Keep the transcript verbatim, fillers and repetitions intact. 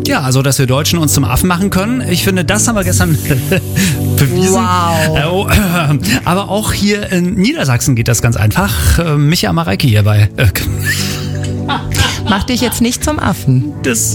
Ja, also, dass wir Deutschen uns zum Affen machen können. Ich finde, das haben wir gestern bewiesen. Wow. Äh, oh, äh, aber auch hier in Niedersachsen geht das ganz einfach. Äh, Micha Mareike hierbei. Äh, Mach dich jetzt nicht zum Affen. das